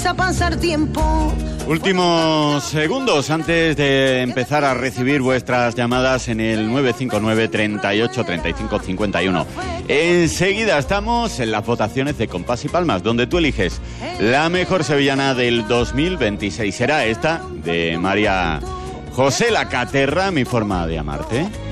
prisa pasar tiempo. Últimos segundos antes de empezar a recibir vuestras llamadas en el 959 38 35 51. Enseguida estamos en las votaciones de Compás y Palmas, donde tú eliges la mejor sevillana del 2026. Será esta de María José La Caterra, Mi forma de amarte.